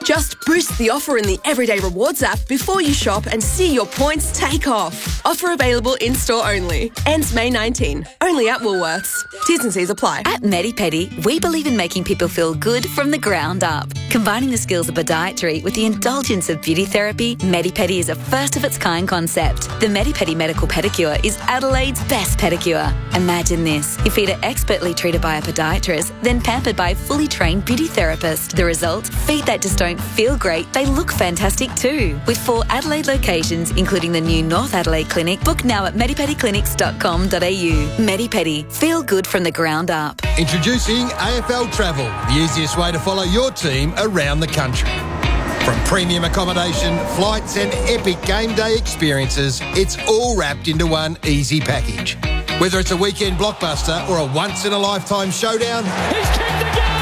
Just boost the offer in the Everyday Rewards app before you shop and see your points take off. Offer available in-store only. Ends May 19. Only at Woolworths. T's and C's apply. At MediPedi, we believe in making people feel good from the ground up. Combining the skills of podiatry with the indulgence of beauty therapy, MediPedi is a first-of-its-kind concept. The MediPedi Medical Pedicure is Adelaide's best pedicure. Imagine this. Your feet are expertly treated by a podiatrist, then pampered by a fully trained beauty therapist. The result? Feet that just don't feel great, they look fantastic too. With 4 Adelaide locations, including the new North Adelaide Clinic, book now at medipediclinics.com.au. MediPedi. Feel good from the ground up. Introducing AFL Travel, the easiest way to follow your team around the country. From premium accommodation, flights and epic game day experiences, it's all wrapped into one easy package. Whether it's a weekend blockbuster or a once-in-a-lifetime showdown, he's kicked the goal!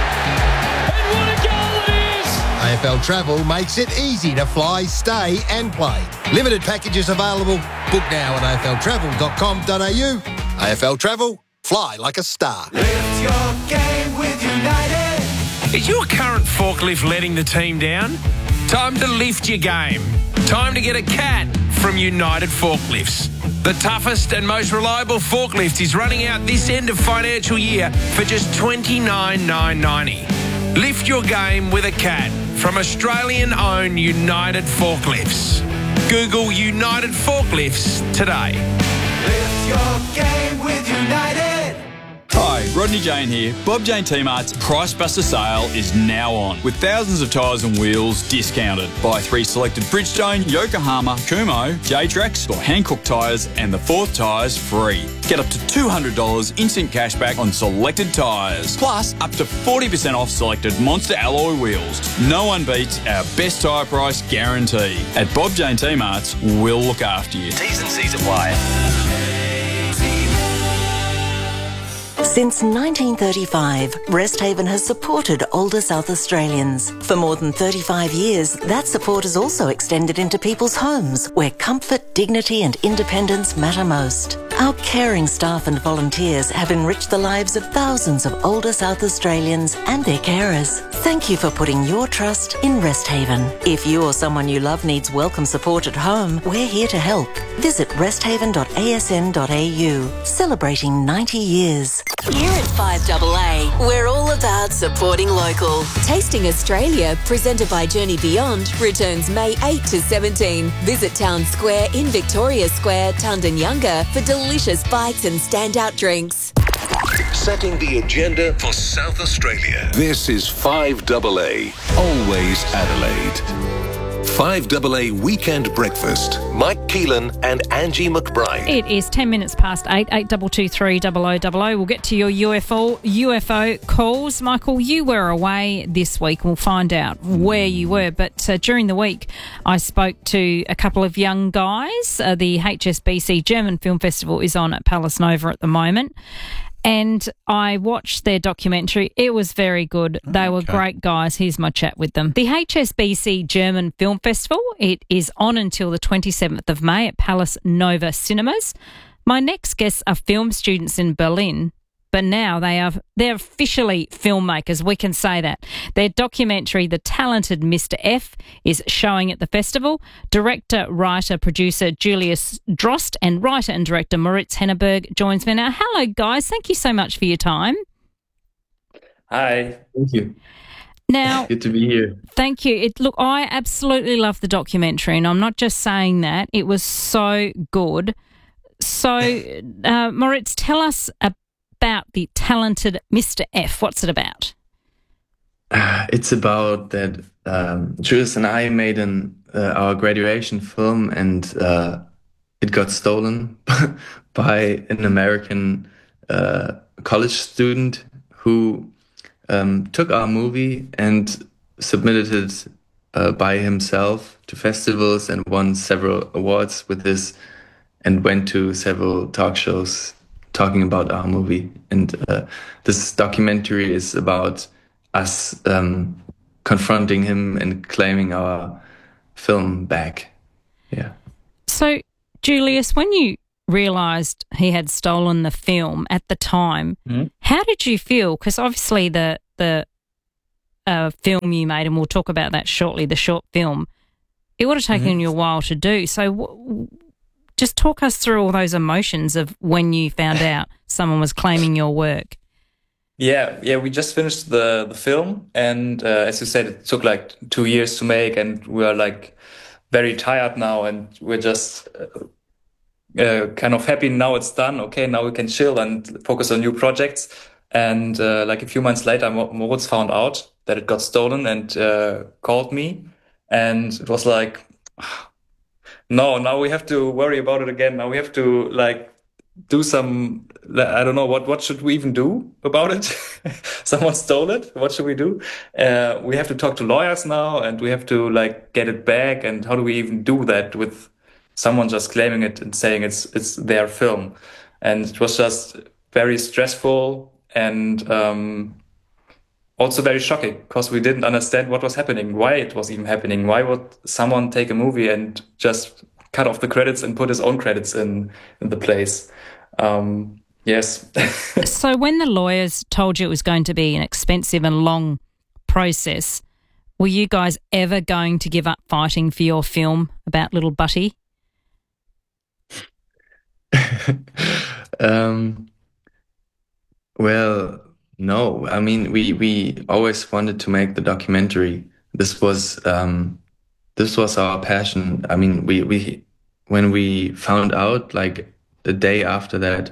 And what a goal it is! AFL Travel makes it easy to fly, stay and play. Limited packages available. Book now at afltravel.com.au. AFL Travel, fly like a star. Lift your game with United. Is your current forklift letting the team down? Time to lift your game. Time to get a CAT from United Forklifts. The toughest and most reliable forklift is running out this end of financial year for just $29,990. Lift your game with a CAT from Australian-owned United Forklifts. Google United Forklifts today. Lift your game with United. Hi, Rodney Jane here. Bob Jane T-Mart's Price Buster sale is now on, with thousands of tyres and wheels discounted. Buy 3 selected Bridgestone, Yokohama, Kumho, J-Trax or Hankook tyres and the 4th tyres free. Get up to $200 instant cashback on selected tyres, plus up to 40% off selected Monster alloy wheels. No one beats our best tyre price guarantee. At Bob Jane T-Mart's, we'll look after you. T's and C's apply. Since 1935, Resthaven has supported older South Australians. For more than 35 years, that support has also extended into people's homes, where comfort, dignity and independence matter most. Our caring staff and volunteers have enriched the lives of thousands of older South Australians and their carers. Thank you for putting your trust in Resthaven. If you or someone you love needs welcome support at home, we're here to help. Visit resthaven.asn.au, celebrating 90 years. Here at 5AA, we're all about supporting local. Tasting Australia, presented by Journey Beyond, returns May 8 to 17. Visit Town Square in Victoria Square, Tundanyunga, for delicious bites and standout drinks. Setting the agenda for South Australia. This is 5AA, always Adelaide. 5AA Weekend Breakfast. Mike Keelan and Angie McBride. It is 10 minutes past 8, 8223 0000. We'll get to your UFO calls. Michael, you were away this week. We'll find out where you were. But during the week, I spoke to a couple of young guys. The HSBC German Film Festival is on at Palace Nova at the moment. And I watched their documentary. It was very good. They were great guys. Here's my chat with them. The HSBC German Film Festival, it is on until the 27th of May at Palace Nova Cinemas. My next guests are film students in Berlin, but now they're officially filmmakers, we can say that. Their documentary, The Talented Mr. F, is showing at the festival. Director, writer, producer Julius Drost and writer and director Moritz Henneberg joins me now. Hello, guys. Thank you so much for your time. Hi. Thank you. Now, good to be here. Thank you. Look, I absolutely love the documentary, and I'm not just saying that. It was so good. So, Moritz, tell us about The Talented Mr. F. What's it about? It's about that Julius and I made our graduation film, and it got stolen by an American college student who took our movie and submitted it by himself to festivals and won several awards with this, and went to several talk shows talking about our movie. And this documentary is about us confronting him and claiming our film back. Yeah. So, Julius, when you realised he had stolen the film at the time, how did you feel? Because obviously the film you made, and we'll talk about that shortly, the short film. It would have taken you a while to do. So just talk us through all those emotions of when you found out someone was claiming your work. Yeah, we just finished the film, and as you said, it took like 2 years to make, and we are like very tired now, and we're just kind of happy now it's done. Okay, now we can chill and focus on new projects. And like a few months later, Moritz found out that it got stolen and called me, and it was like, no, now we have to worry about it again. Now we have to like do some, I don't know, what should we even do about it? Someone stole it. What should we do? We have to talk to lawyers now, and we have to like get it back. And how do we even do that with someone just claiming it and saying it's their film? And it was just very stressful and also very shocking, because we didn't understand what was happening, why it was even happening. Why would someone take a movie and just cut off the credits and put his own credits in the place? Yes. So when the lawyers told you it was going to be an expensive and long process, were you guys ever going to give up fighting for your film about little Butty? Well, no. I mean, we always wanted to make the documentary. This was our passion. I mean, we when we found out, like the day after that,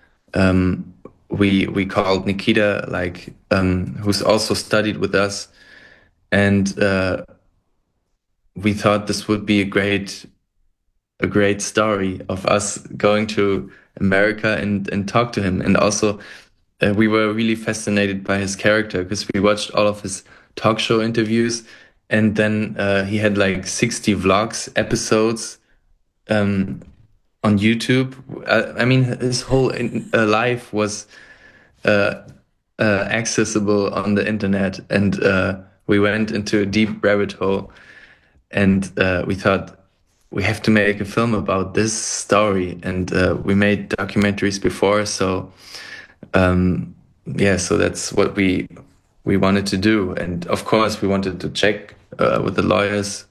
we called Nikita, like who's also studied with us, and we thought this would be a great story of us going to America and talk to him. And also we were really fascinated by his character, because we watched all of his talk show interviews, and then he had like 60 vlogs episodes on YouTube. I mean, his whole life was accessible on the internet, and we went into a deep rabbit hole, and we thought, we have to make a film about this story. And we made documentaries before, so so that's what we wanted to do. And of course we wanted to check with the lawyers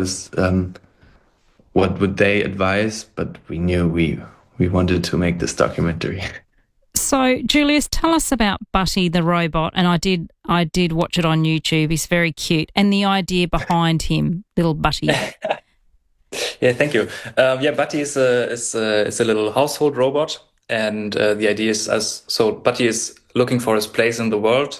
what would they advise, but we knew we wanted to make this documentary. So Julius, tell us about Butty the robot. And I did watch it on YouTube. He's very cute, and the idea behind him, little Butty. Yeah, thank you. Butty is a little household robot, and the idea is Butty is looking for his place in the world,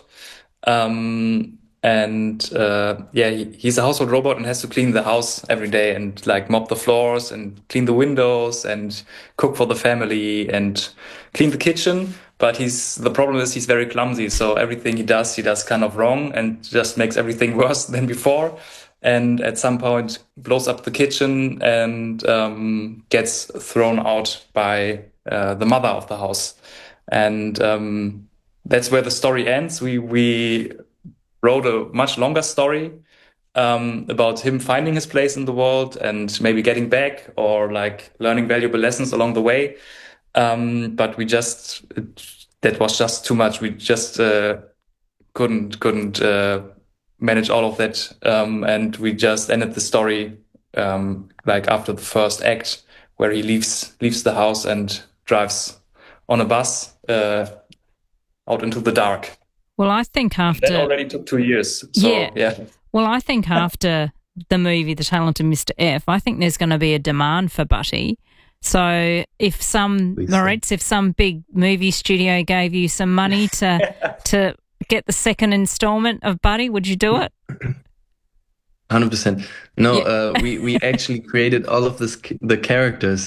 he's a household robot and has to clean the house every day and like mop the floors and clean the windows and cook for the family and clean the kitchen. But the problem is he's very clumsy, so everything he does kind of wrong and just makes everything worse than before. And at some point blows up the kitchen and gets thrown out by the mother of the house. And that's where the story ends. We wrote a much longer story about him finding his place in the world and maybe getting back or like learning valuable lessons along the way. But that was just too much. We just couldn't manage all of that, and we just ended the story like after the first act, where he leaves the house and drives on a bus out into the dark. Well, I think after... That already took 2 years. So, yeah. Well, I think after the movie The Talented Mr. F, I think there's going to be a demand for Butty. So if some big movie studio gave you some money to get the second installment of Butty, would you do it? 100%. No, we actually created all of the characters.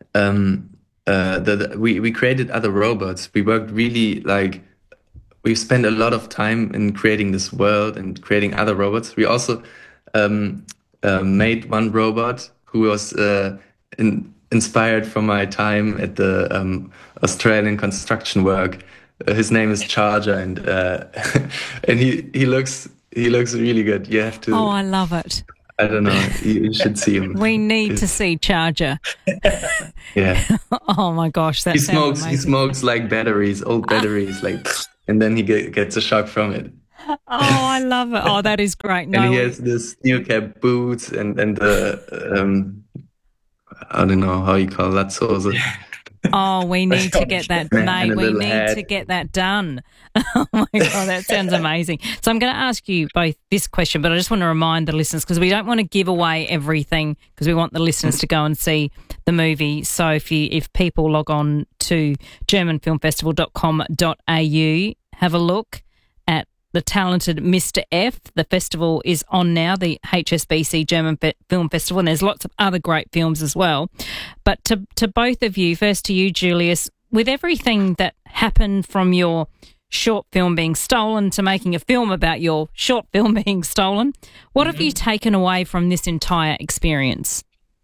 We created other robots. We worked really we spent a lot of time in creating this world and creating other robots. We also made one robot who was inspired from my time at the Australian construction work. His name is Charger, and he looks really good. You have to. Oh, I love it. I don't know. You should see him. We need to see Charger. Yeah. Oh my gosh, that He smokes like batteries, old batteries, and then he gets a shock from it. I love it. Oh, that is great. No, And he has the steel cap boots and the I don't know how you call that sauce. oh, we need to get that, mate. And a We little need hat. to get that done. Oh my God, that sounds amazing. So I'm going to ask you both this question, but I just want to remind the listeners, because we don't want to give away everything, because we want the listeners to go and see the movie. So if people log on to germanfilmfestival.com.au, have a look at The Talented Mr. F. The festival is on now, the HSBC German Film Festival, and there's lots of other great films as well. But to both of you, first to you, Julius, with everything that happened from your short film being stolen to making a film about your short film being stolen, what have you taken away from this entire experience?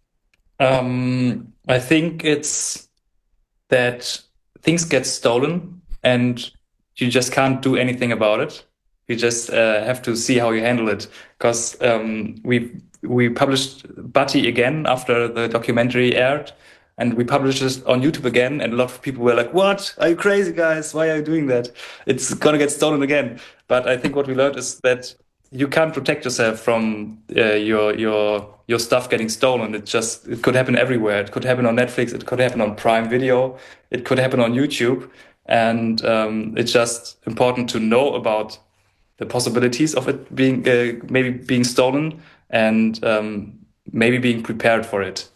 I think it's that things get stolen and you just can't do anything about it. You just have to see how you handle it. Because we published Bati again after the documentary aired, and we published it on YouTube again, and a lot of people were like, "What? Are you crazy, guys? Why are you doing that? It's gonna get stolen again." But I think what we learned is that you can't protect yourself from your stuff getting stolen. It could happen everywhere. It could happen on Netflix. It could happen on Prime Video. It could happen on YouTube. And it's just important to know about the possibilities of it being maybe being stolen, and maybe being prepared for it.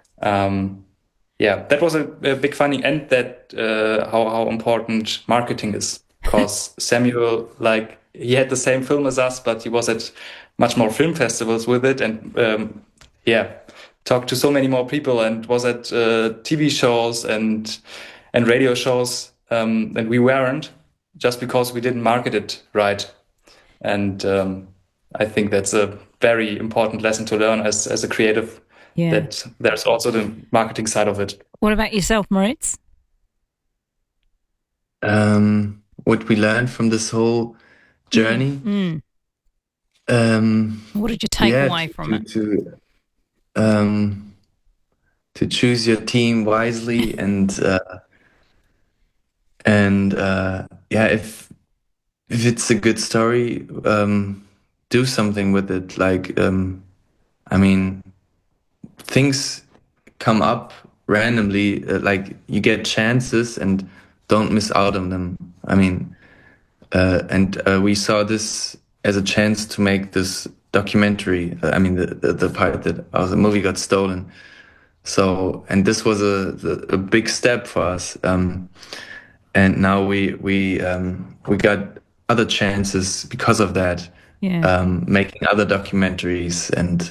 That was a big finding, and that how important marketing is. Because Samuel, he had the same film as us, but he was at much more film festivals with it, and talked to so many more people, and was at TV shows and radio shows, and we weren't, just because we didn't market it right. And I think that's a very important lesson to learn as a creative. Yeah. That there's also the marketing side of it. What about yourself, Moritz? What we learned from this whole journey. What did you take away from it? To choose your team wisely, and if it's a good story, do something with it. Things come up randomly, you get chances and don't miss out on them. We saw this as a chance to make this documentary. The part that the movie got stolen. So, and this was a big step for us. And now we got other chances because of that. Yeah. Making other documentaries and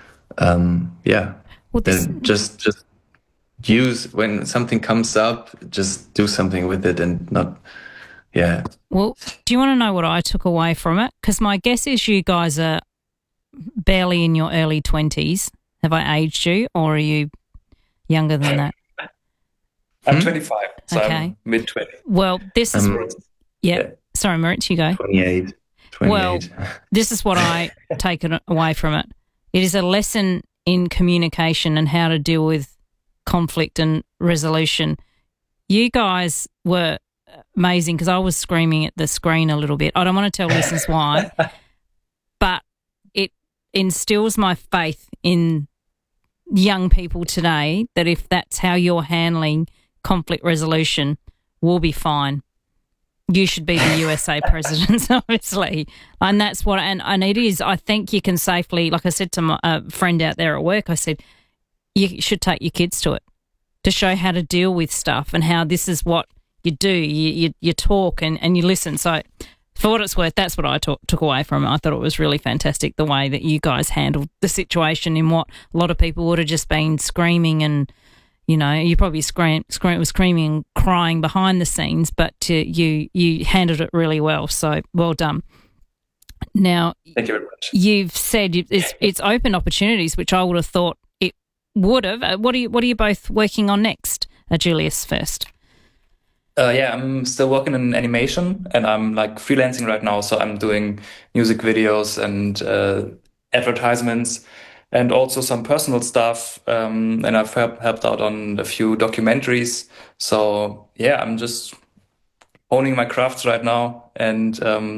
just use, when something comes up, just do something with it and not. Yeah. Well, do you want to know what I took away from it? Because my guess is you guys are barely in your early 20s. Have I aged you, or are you younger than that? I'm 25, so Okay. I'm mid-20s. Well, this is... Sorry, Moritz, you go. 28. Well, this is what I take away from it. It is a lesson in communication and how to deal with conflict and resolution. You guys were amazing, because I was screaming at the screen a little bit. I don't want to tell listeners why, but it instills my faith in young people today that if that's how you're handling conflict resolution, we'll be fine. You should be the USA president, obviously. And that's what, and it is, I think you can safely, like I said to my friend out there at work, I said, you should take your kids to it to show how to deal with stuff and how this is what you do. You talk and you listen. So for what it's worth, that's what I took away from it. I thought it was really fantastic the way that you guys handled the situation in what a lot of people would have just been screaming and, you probably was screaming and crying behind the scenes, but you handled it really well. So well done. Now, thank you very much. You've said it's open opportunities, which I would have thought it would have. What are you both working on next? Julius first. I'm still working in animation, and I'm freelancing right now. So I'm doing music videos and advertisements, and also some personal stuff. And I've helped out on a few documentaries. So I'm just honing my crafts right now, and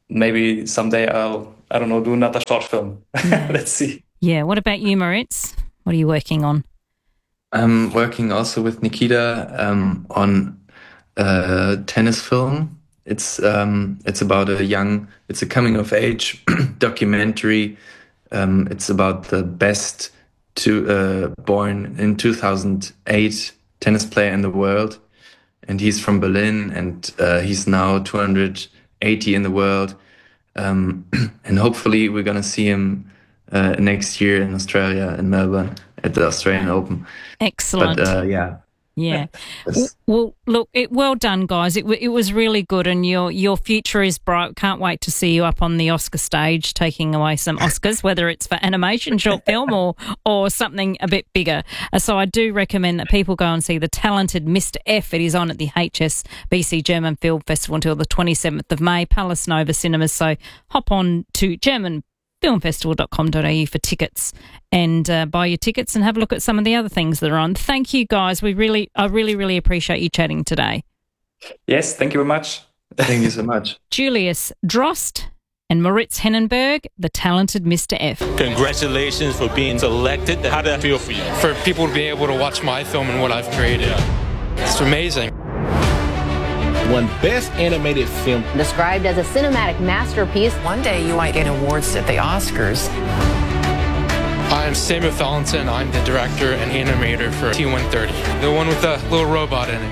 maybe someday I don't know, do another short film. Let's see. Yeah. What about you, Moritz? What are you working on? I'm working also with Nikita on a tennis film. It's about it's a coming of age documentary. It's about the best born in 2008 tennis player in the world, and he's from Berlin, and he's now 280 in the world, and hopefully we're gonna see him next year in Australia, in Melbourne, at the Australian Open. Excellent. But yeah. Yeah. Well, look, well done, guys. It was really good, and your future is bright. Can't wait to see you up on the Oscar stage taking away some Oscars, whether it's for animation, short film, or something a bit bigger. So I do recommend that people go and see The Talented Mr. F. It is on at the HSBC German Film Festival until the 27th of May, Palace Nova Cinemas. So hop on to germanfilmfestival.com.au for tickets and buy your tickets and have a look at some of the other things that are on. Thank you, guys. I really appreciate you chatting today. Yes, thank you very much. Thank you so much. Julius Drost and Moritz Hennenberg, The Talented Mr. F. Congratulations for being selected. How did that feel for you? For people to be able to watch my film and what I've created. It's amazing. Won Best Animated Film. Described as a cinematic masterpiece. One day you might get awards at the Oscars. I'm Samuel Thallenton. I'm the director and animator for T-130, the one with the little robot in it.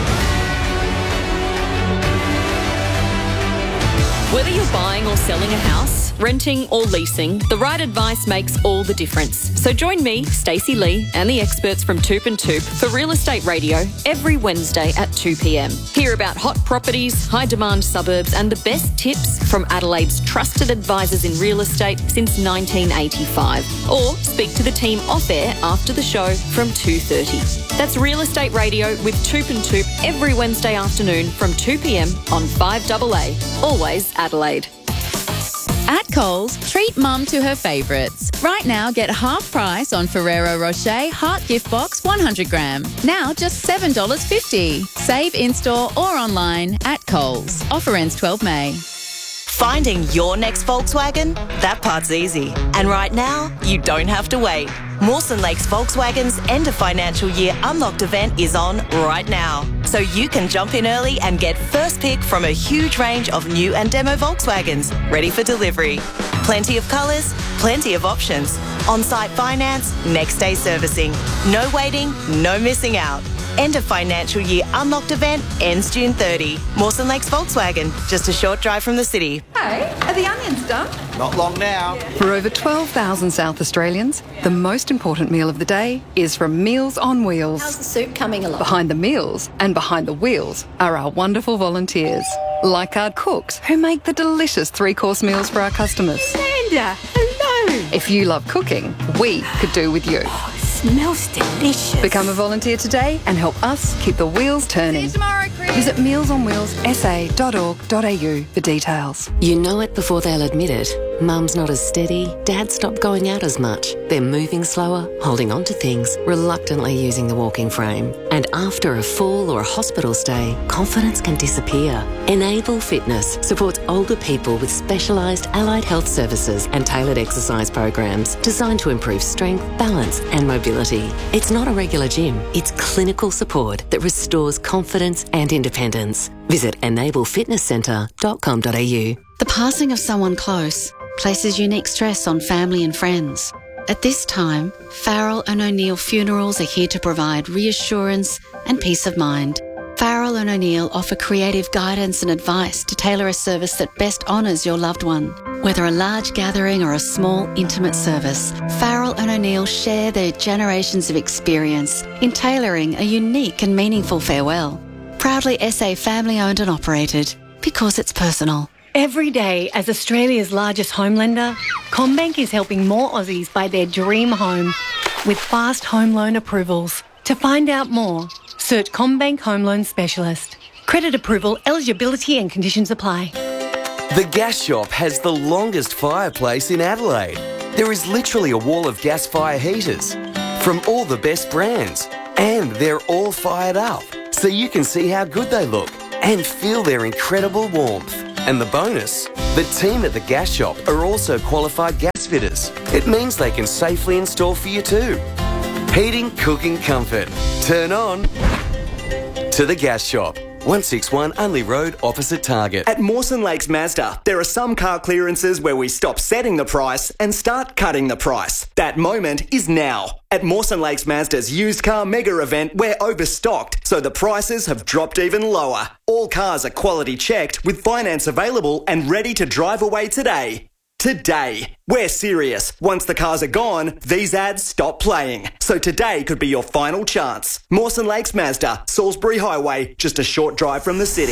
Whether you're buying or selling a house, renting or leasing, the right advice makes all the difference. So join me, Stacey Lee, and the experts from Toop and Toop for Real Estate Radio every Wednesday at 2 p.m. Hear about hot properties, high-demand suburbs, and the best tips from Adelaide's trusted advisors in real estate since 1985. Or speak to the team off-air after the show from 2:30. That's Real Estate Radio with Toop and Toop every Wednesday afternoon from 2 p.m. on 5AA. Always Adelaide. At Coles, treat Mum to her favourites. Right now, get half price on Ferrero Rocher Heart Gift Box 100 gram. Now just $7.50. Save in-store or online at Coles. Offer ends 12 May. Finding your next Volkswagen? That part's easy. And right now, you don't have to wait. Mawson Lakes Volkswagen's end of financial year unlocked event is on right now. So you can jump in early and get first pick from a huge range of new and demo Volkswagens ready for delivery. Plenty of colours, plenty of options. On-site finance, next day servicing. No waiting, no missing out. End of financial year unlocked event ends June 30. Mawson Lakes Volkswagen, just a short drive from the city. Hey, are the onions done? Not long now. For over 12,000 South Australians, the most important meal of the day is from Meals on Wheels. How's the soup coming along? Behind the meals and behind the wheels are our wonderful volunteers, like our cooks who make the delicious three-course meals for our customers. Amanda, hello. If you love cooking, we could do with you. Smells delicious. Become a volunteer today and help us keep the wheels turning. See you tomorrow, Chris. Visit mealsonwheelsa.org.au for details. You know it before they'll admit it. Mum's not as steady, Dad's stopped going out as much. They're moving slower, holding on to things, reluctantly using the walking frame. And after a fall or a hospital stay, confidence can disappear. Enable Fitness supports older people with specialised allied health services and tailored exercise programs designed to improve strength, balance and mobility. It's not a regular gym, it's clinical support that restores confidence and independence. Visit enablefitnesscentre.com.au. The passing of someone close places unique stress on family and friends. At this time, Farrell and O'Neill Funerals are here to provide reassurance and peace of mind. Farrell and O'Neill offer creative guidance and advice to tailor a service that best honours your loved one. Whether a large gathering or a small, intimate service, Farrell and O'Neill share their generations of experience in tailoring a unique and meaningful farewell. Proudly SA family-owned and operated, because it's personal. Every day, as Australia's largest home lender, CommBank is helping more Aussies buy their dream home with fast home loan approvals. To find out more, search CommBank Home Loan Specialist. Credit approval, eligibility and conditions apply. The Gas Shop has the longest fireplace in Adelaide. There is literally a wall of gas fire heaters from all the best brands, and they're all fired up so you can see how good they look and feel their incredible warmth. And the bonus? The team at the gas shop are also qualified gas fitters. It means they can safely install for you too. Heating, cooking, comfort. Turn on to the gas shop. 161 Unley Road, opposite Target. At Mawson Lakes Mazda, there are some car clearances where we stop setting the price and start cutting the price. That moment is now. At Mawson Lakes Mazda's used car mega event, we're overstocked, so the prices have dropped even lower. All cars are quality checked with finance available and ready to drive away today. Today. We're serious. Once the cars are gone, these ads stop playing. So today could be your final chance. Mawson Lakes Mazda, Salisbury Highway, just a short drive from the city.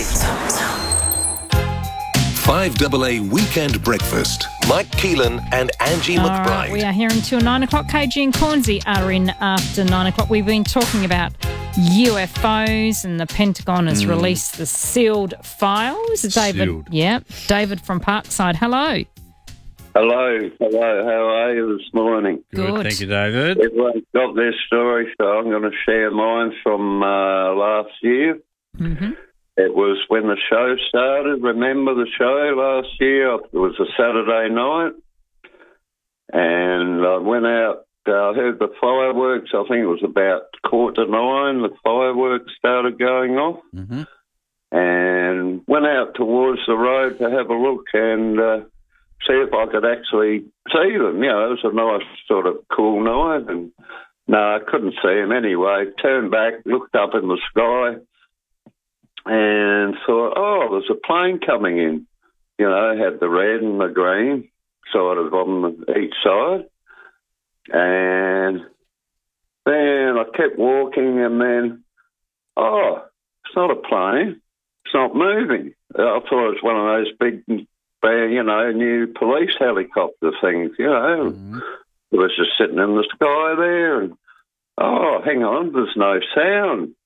5AA Weekend Breakfast. Mike Keelan and Angie McBride. Right, we are here until 9 o'clock. KG and Cornsey are in after 9 o'clock. We've been talking about UFOs and the Pentagon has released the sealed files. David, Sealed. Yeah, David from Parkside. Hello. Hello, how are you this morning? Good. Thank you, David. Everyone's got their story, so I'm going to share mine from last year. Mm-hmm. It was when the show started. Remember the show last year? It was a Saturday night, and I went out. I heard the fireworks. I think it was about 9:15. The fireworks started going off, and went out towards the road to have a look and see if I could actually see them. You know, it was a nice sort of cool night, and no, I couldn't see them anyway. Turned back, looked up in the sky, and thought, oh, there's a plane coming in. You know, had the red and the green sort of on each side. And then I kept walking, and then, oh, it's not a plane. It's not moving. I thought it was one of those big, you know, new police helicopter things, you know. It was just sitting in the sky there, and, oh, hang on, there's no sound.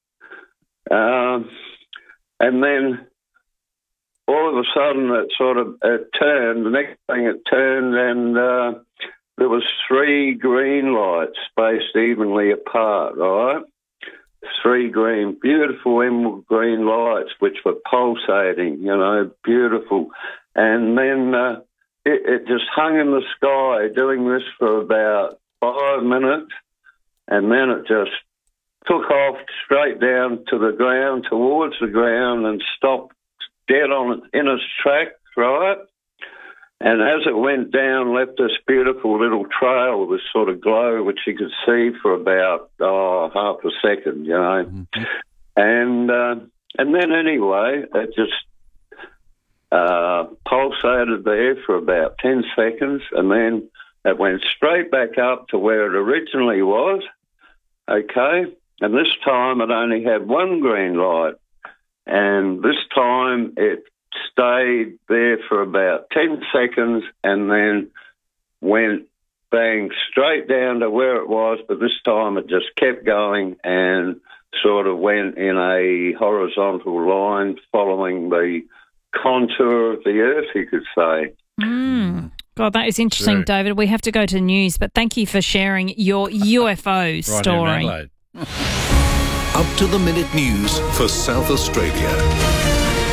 And then all of a sudden it turned. The next thing it turned, and there was 3 green lights spaced evenly apart, all right? 3 green, beautiful emerald green lights which were pulsating, you know, beautiful. And then it just hung in the sky doing this for about 5 minutes, and then it just took off straight down to the ground, towards the ground, and stopped dead on it in its track, right? And as it went down, left this beautiful little trail with sort of glow, which you could see for about half a second, you know. And then anyway, it just pulsated there for about 10 seconds, and then it went straight back up to where it originally was, okay? And this time it only had 1 green light, and this time it stayed there for about 10 seconds and then went bang straight down to where it was, but this time it just kept going and sort of went in a horizontal line following the contour of the earth, you could say. God, that is interesting, David. We have to go to the news, but thank you for sharing your UFO story. Up-to-the-minute news for South Australia.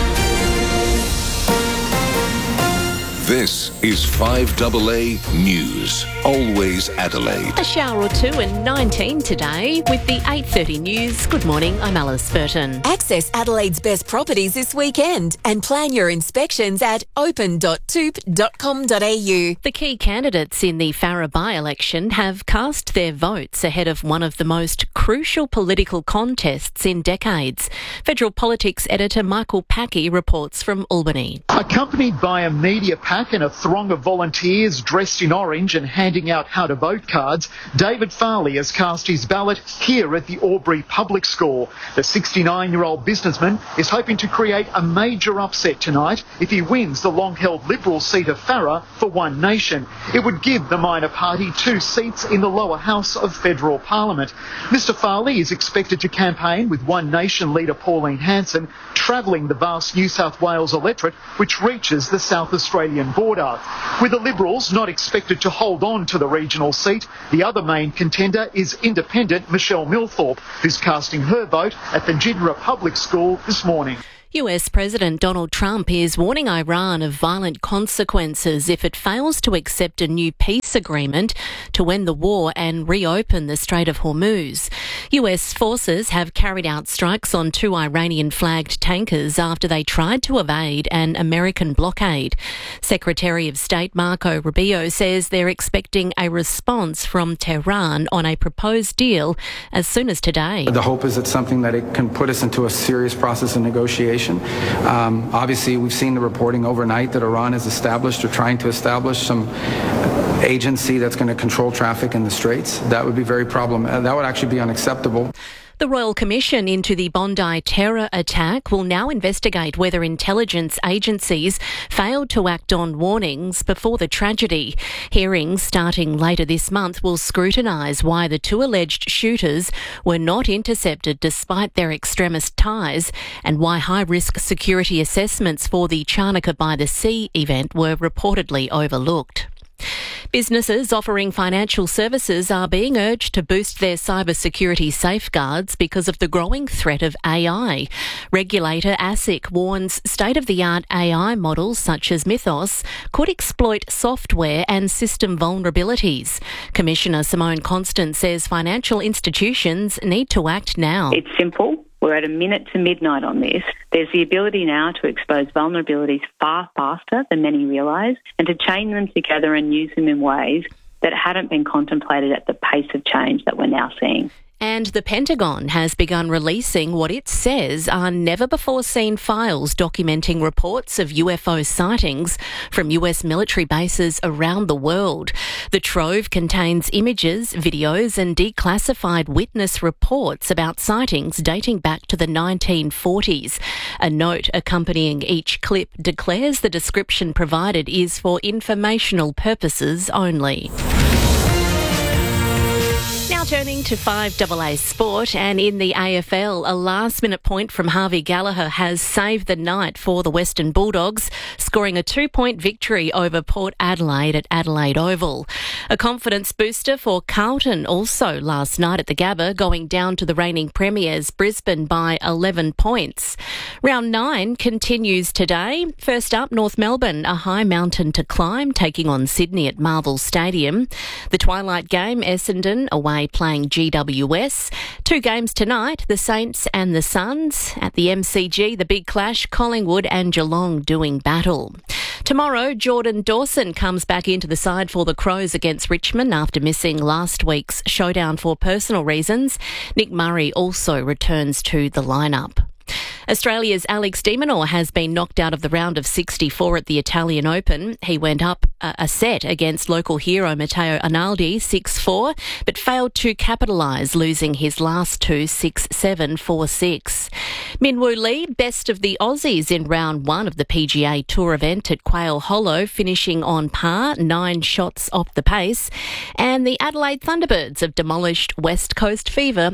This is 5AA News. Always Adelaide. A shower or two and 19 today with the 8:30 news. Good morning, I'm Alice Burton. Access Adelaide's best properties this weekend and plan your inspections at open.toop.com.au. The key candidates in the Farrer by-election have cast their votes ahead of one of the most crucial political contests in decades. Federal Politics editor Michael Packey reports from Albany. Accompanied by a media pack and a throng of volunteers dressed in orange and handing out how-to-vote cards, David Farley has cast his ballot here at the Albury Public School. The 69-year-old businessman is hoping to create a major upset tonight if he wins the long-held Liberal seat of Farrer for One Nation. It would give the minor party 2 seats in the lower house of federal parliament. Mr Farley is expected to campaign with One Nation leader Pauline Hanson, travelling the vast New South Wales electorate which reaches the South Australian border. With the Liberals not expected to hold on to the regional seat, the other main contender is independent Michelle Milthorpe, who's casting her vote at the Jindra Public School this morning. US President Donald Trump is warning Iran of violent consequences if it fails to accept a new peace agreement to end the war and reopen the Strait of Hormuz. US forces have carried out strikes on 2 Iranian-flagged tankers after they tried to evade an American blockade. Secretary of State Marco Rubio says they're expecting a response from Tehran on a proposed deal as soon as today. The hope is it's something that it can put us into a serious process of negotiation. Obviously, we've seen the reporting overnight that Iran has established or trying to establish some agency that's going to control traffic in the Straits. That would be very problematic. That would actually be unacceptable. The Royal Commission into the Bondi terror attack will now investigate whether intelligence agencies failed to act on warnings before the tragedy. Hearings starting later this month will scrutinise why the 2 alleged shooters were not intercepted despite their extremist ties and why high-risk security assessments for the Charnock by the Sea event were reportedly overlooked. Businesses offering financial services are being urged to boost their cybersecurity safeguards because of the growing threat of AI. Regulator ASIC warns state-of-the-art AI models such as Mythos could exploit software and system vulnerabilities. Commissioner Simone Constant says financial institutions need to act now. It's simple. We're at a minute to midnight on this. There's the ability now to expose vulnerabilities far faster than many realise and to chain them together and use them in ways that hadn't been contemplated at the pace of change that we're now seeing. And the Pentagon has begun releasing what it says are never-before-seen files documenting reports of UFO sightings from US military bases around the world. The trove contains images, videos and declassified witness reports about sightings dating back to the 1940s. A note accompanying each clip declares the description provided is for informational purposes only. Now turning to 5AA Sport, and in the AFL, a last-minute point from Harvey Gallagher has saved the night for the Western Bulldogs, scoring a 2-point victory over Port Adelaide at Adelaide Oval. A confidence booster for Carlton also last night at the Gabba, going down to the reigning premiers Brisbane by 11 points. Round 9 continues today. First up, North Melbourne, a high mountain to climb, taking on Sydney at Marvel Stadium. The twilight game, Essendon away playing GWS. 2 games tonight, the Saints and the Suns. At the MCG, the big clash, Collingwood and Geelong doing battle. Tomorrow, Jordan Dawson comes back into the side for the Crows against Richmond after missing last week's showdown for personal reasons. Nick Murray also returns to the lineup. Australia's Alex de Minaur has been knocked out of the round of 64 at the Italian Open. He went up a set against local hero Matteo Arnaldi 6-4, but failed to capitalise, losing his last 2 6-7, 4-6. Min Woo Lee, best of the Aussies in round 1 of the PGA Tour event at Quail Hollow, finishing on par, 9 shots off the pace. And the Adelaide Thunderbirds have demolished West Coast Fever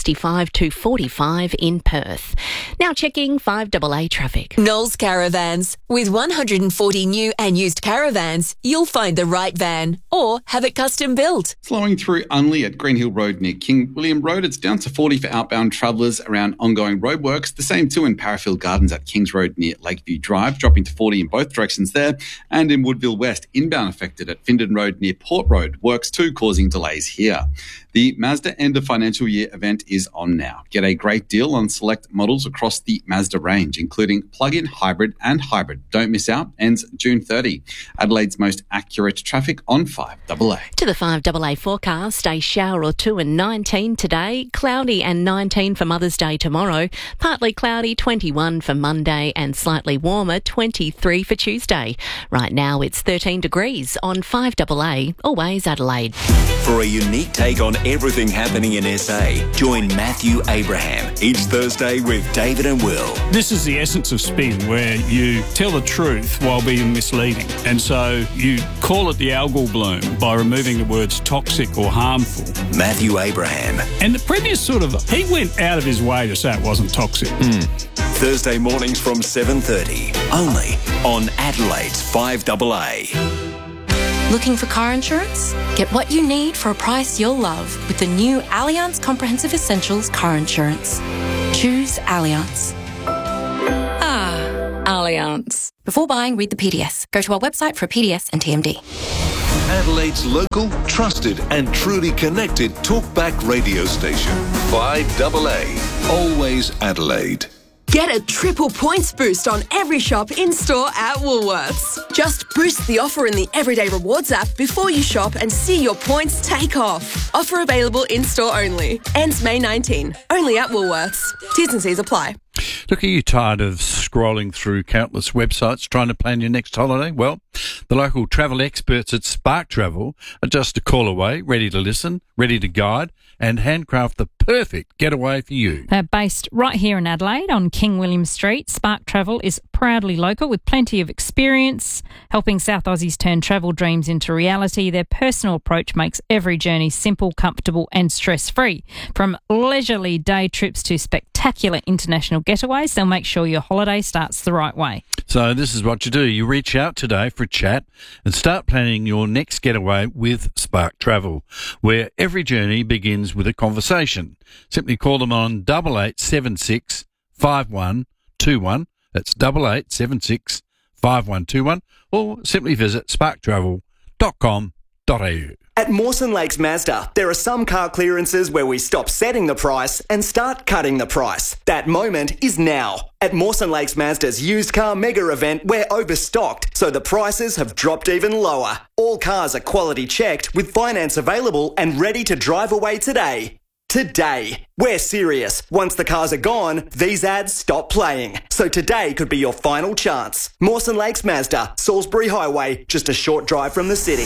65-45 in Perth. Now checking 5AA traffic. Knowles Caravans. With 140 new and used caravans, you'll find the right van or have it custom built. Flowing through Unley at Greenhill Road near King William Road. It's down to 40 for outbound travellers around ongoing roadworks. The same too in Parafield Gardens at Kings Road near Lakeview Drive, dropping to 40 in both directions there. And in Woodville West, inbound affected at Findon Road near Port Road. Works too causing delays here. The Mazda end of financial year event is on now. Get a great deal on select models across the Mazda range, including plug-in, hybrid and hybrid. Don't miss out. Ends June 30. Adelaide's most accurate traffic on 5AA. To the 5AA forecast, a shower or 2 and 19 today, cloudy and 19 for Mother's Day tomorrow, partly cloudy 21 for Monday and slightly warmer 23 for Tuesday. Right now it's 13 degrees on 5AA, always Adelaide. For a unique take on everything happening in SA, join Matthew Abraham each Thursday with David and Will. This is the essence of spin, where you tell the truth while being misleading. And so you call it the algal bloom by removing the words toxic or harmful. Matthew Abraham. And the Premier he went out of his way to say it wasn't toxic. Thursday mornings from 7:30, only on Adelaide's 5AA. Looking for car insurance? Get what you need for a price you'll love with the new Allianz Comprehensive Essentials Car Insurance. Choose Allianz. Allianz. Before buying, read the PDS. Go to our website for a PDS and TMD. Adelaide's local, trusted and truly connected talkback radio station. 5AA. Always Adelaide. Get a triple points boost on every shop in-store at Woolworths. Just boost the offer in the Everyday Rewards app before you shop and see your points take off. Offer available in-store only. Ends May 19. Only at Woolworths. T's and C's apply. Look, are you tired of scrolling through countless websites trying to plan your next holiday? Well, the local travel experts at Spark Travel are just a call away, ready to listen, ready to guide and handcraft the perfect getaway for you. They're based right here in Adelaide on King William Street. Spark Travel is proudly local with plenty of experience, helping South Aussies turn travel dreams into reality. Their personal approach makes every journey simple, comfortable and stress-free. From leisurely day trips to spectacular international getaways, they'll make sure your holiday starts the right way. So this is what you do. You reach out today for a chat and start planning your next getaway with Spark Travel, where every journey begins with a conversation. Simply call them on 8876 5121. That's 8876 5121, or simply visit sparktravel.com.au. At Mawson Lakes Mazda, there are some car clearances where we stop setting the price and start cutting the price. That moment is now. At Mawson Lakes Mazda's used car mega event, we're overstocked, so the prices have dropped even lower. All cars are quality checked with finance available and ready to drive away today. Today. We're serious. Once the cars are gone, these ads stop playing. So today could be your final chance. Mawson Lakes Mazda, Salisbury Highway, just a short drive from the city.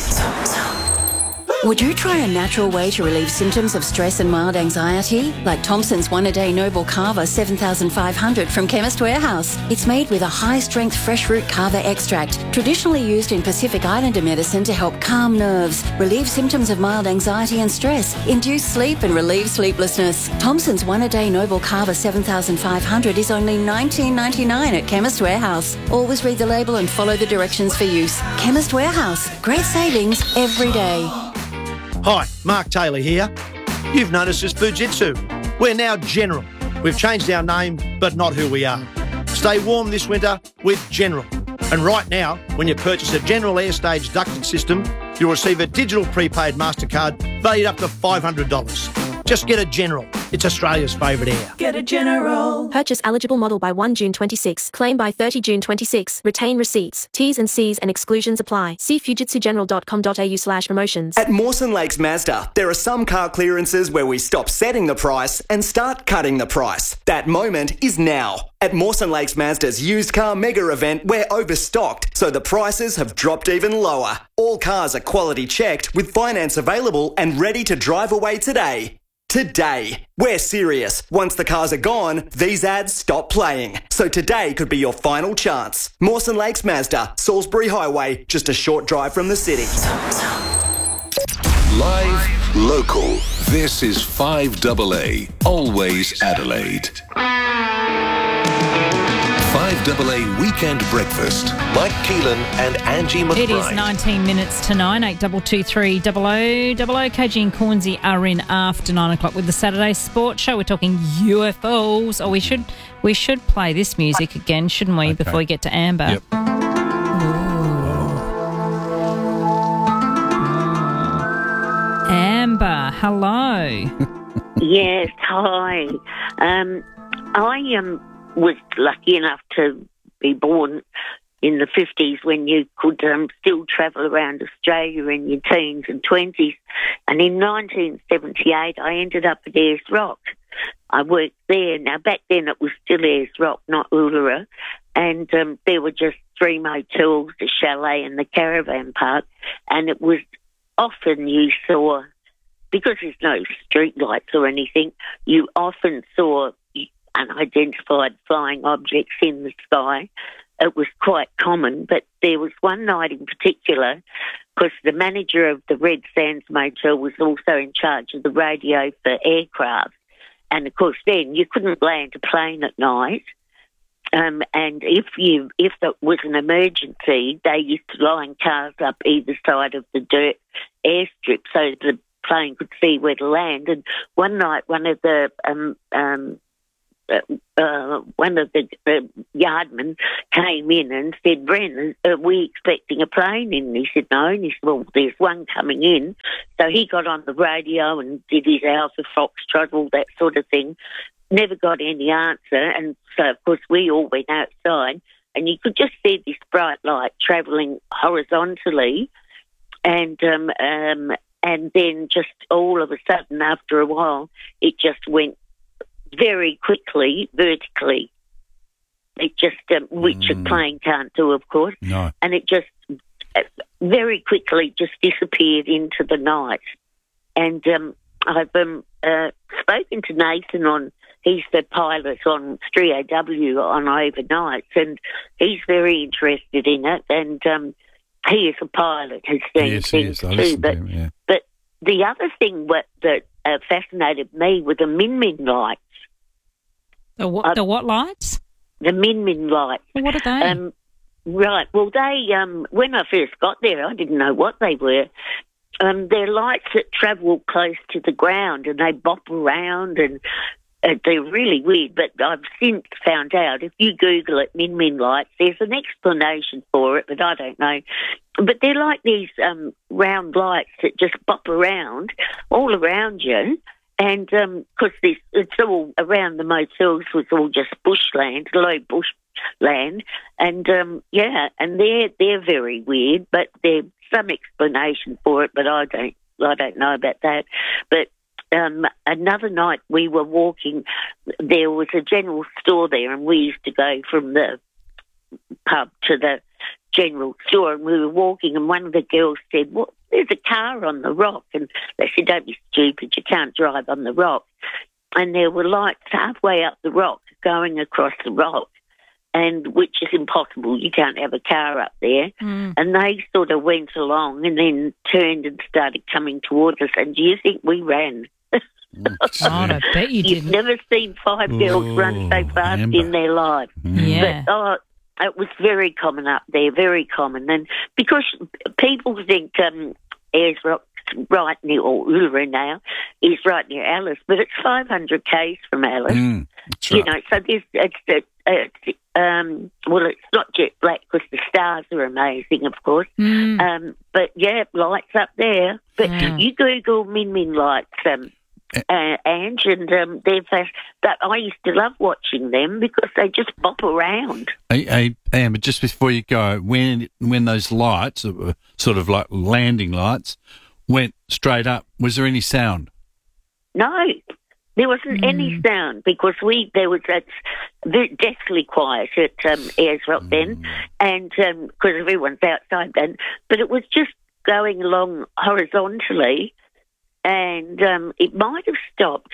Would you try a natural way to relieve symptoms of stress and mild anxiety? Like Thompson's One-A-Day Noble Kava 7500 from Chemist Warehouse. It's made with a high-strength fresh root kava extract, traditionally used in Pacific Islander medicine to help calm nerves, relieve symptoms of mild anxiety and stress, induce sleep and relieve sleeplessness. Thompson's One-A-Day Noble Kava 7500 is only $19.99 at Chemist Warehouse. Always read the label and follow the directions for use. Chemist Warehouse. Great savings every day. Hi, Mark Taylor here. You've noticed us Fujitsu. We're now General. We've changed our name, but not who we are. Stay warm this winter with General. And right now, when you purchase a General Airstage ducted system, you'll receive a digital prepaid MasterCard valued up to $500. Just get a General. It's Australia's favourite air. Get a General. Purchase eligible model by 1 June 26. Claim by 30 June 26. Retain receipts. T's and C's and exclusions apply. See fujitsugeneral.com.au/promotions. At Mawson Lakes Mazda, there are some car clearances where we stop setting the price and start cutting the price. That moment is now. At Mawson Lakes Mazda's used car mega event, we're overstocked, so the prices have dropped even lower. All cars are quality checked with finance available and ready to drive away today. Today. We're serious. Once the cars are gone, these ads stop playing. So today could be your final chance. Mawson Lakes Mazda, Salisbury Highway, just a short drive from the city. Live, local. This is 5AA. Always Adelaide. 5AA Weekend Breakfast. Mike Keelan and Angie McBride. It is 19 minutes to 9, 8223 0000. KG and Cornsey are in after 9 o'clock with the Saturday Sport Show. We're talking UFOs. Oh, we should play this music again, shouldn't we, before we get to Amber? Yep. Amber, hello. Yes, hi. I was lucky enough to be born in the 50s when you could still travel around Australia in your teens and 20s. And in 1978, I ended up at Ayers Rock. I worked there. Now, back then it was still Ayers Rock, not Uluru. And there were just 3 motels, the chalet and the caravan park. And it was often you saw, because there's no street lights or anything, you often saw unidentified flying objects in the sky. It was quite common, but there was one night in particular, because the manager of the Red Sands Motel was also in charge of the radio for aircraft. And, of course, then you couldn't land a plane at night. And if there was an emergency, they used to line cars up either side of the dirt airstrip so the plane could see where to land. And one night, one of the one of the yardmen came in and said, "Bren, are we expecting a plane in?" And he said, "No." And he said, "Well, there's one coming in." So he got on the radio and did his Alpha Foxtrot, all that sort of thing. Never got any answer. And so, of course, we all went outside and you could just see this bright light travelling horizontally. And then just all of a sudden, after a while, it just went very quickly vertically. It just, which a plane can't do, of course. No. And it just very quickly just disappeared into the night. And I've spoken to Nathan he's the pilot on 3AW on overnights, and he's very interested in it. And he is a pilot, has seen things too. But the other thing that fascinated me were the Min lights. The what lights? The Min lights. What are they? Right. Well, they when I first got there, I didn't know what they were. They're lights that travel close to the ground and they bop around, and they're really weird. But I've since found out, if you Google it, Min lights, there's an explanation for it, but I don't know. But they're like these round lights that just bop around all around you. And because it's all around the motels was all just bushland, low bushland, and and they're very weird. But there's some explanation for it, but I don't know about that. But another night we were walking, there was a general store there, and we used to go from the pub to the general store, and we were walking, and one of the girls said, "What? There's a car on the rock." And they said, "Don't be stupid, you can't drive on the rock." And there were lights halfway up the rock going across the rock, and which is impossible. You can't have a car up there. And they sort of went along and then turned and started coming towards us. And do you think we ran? I bet you You've never seen 5 girls run so fast in their life. Yeah. But, it was very common up there, very common. And because people think Ayers Rock's right near, or Uluru now, is right near Alice, but it's 500 k's from Alice. That's right. You know, so it's not jet black because the stars are amazing, of course. But yeah, lights up there. But you Google Min lights, Ange, and they're fast. But I used to love watching them because they just bop around. But just before you go, when those lights, sort of like landing lights, went straight up, was there any sound? No, there wasn't any sound because it's deathly quiet at Ayers Rock then, and because everyone's outside then. But it was just going along horizontally. And it might have stopped,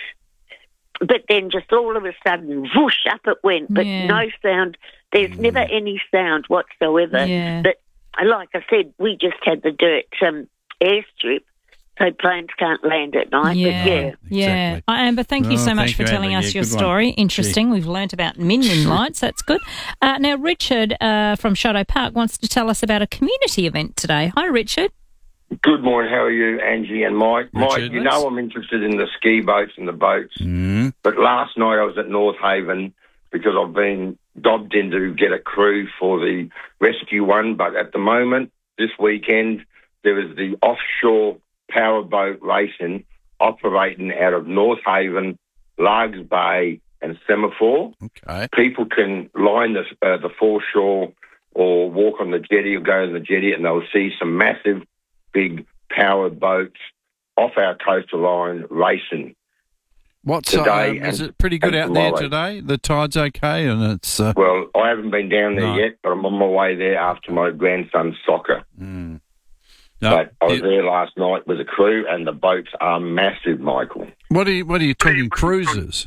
but then just all of a sudden, whoosh, up it went, but no sound. There's never any sound whatsoever. Yeah. But like I said, we just had the dirt airstrip, so planes can't land at night. Yeah. But yeah. Yeah. Amber, thank you so much for telling us your story. Interesting. We've learnt about Min lights. That's good. Now, Richard from Shadow Park wants to tell us about a community event today. Hi, Richard. Good morning. How are you, Angie and Mike? Richard, Mike, you know I'm interested in the ski boats and the boats. But last night I was at North Haven because I've been dobbed in to get a crew for the Rescue One. But at the moment, this weekend, there is the offshore powerboat racing operating out of North Haven, Largs Bay and Semaphore. Okay. People can line the foreshore or walk on the jetty or go on the jetty, and they'll see some massive big powered boats off our coastal line racing. Today is it pretty good out there today? The tide's okay, and it's well, I haven't been down there yet, but I'm on my way there after my grandson's soccer. No, but I was there last night with a crew, and the boats are massive, Michael. What are you talking, cruisers?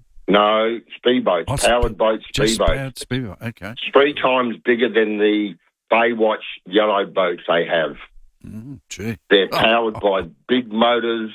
No, speedboats, powered boats, speedboats. Speedboat, okay. 3 times bigger than the Baywatch yellow boats they have. Gee. They're powered by big motors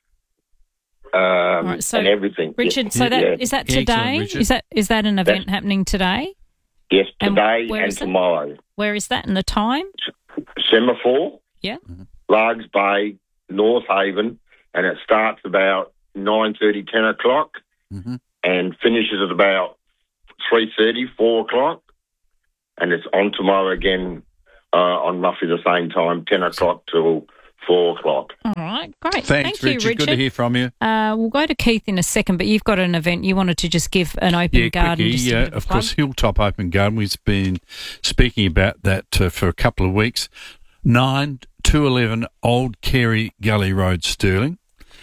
Right, so and everything. Richard, so is that today? Is that an event happening today? Yes, today and tomorrow. Where is that and the time? Semaphore. Yeah. Largs Bay, North Haven, and it starts about 9:30, 10 o'clock. and finishes at about 3:30, 4 o'clock, and it's on tomorrow again on roughly the same time, 10 o'clock till 4 o'clock. All right, great. Thanks, Thank you, Richard. Good to hear from you. We'll go to Keith in a second, but you've got an event you wanted to just give an open garden. Quickie, just a bit of a of plug. course, Hilltop Open Garden. We've been speaking about that for a couple of weeks. 9-11 Old Carey Gully Road, Stirling.